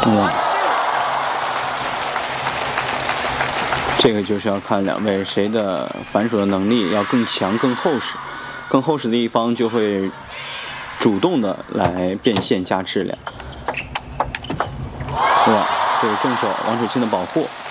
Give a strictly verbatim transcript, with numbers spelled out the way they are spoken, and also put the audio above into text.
哇，这个就是要看两位谁的反手的能力要更强、更厚实，更厚实的一方就会主动的来变现加质量。哇，这个正手王楚钦的保护。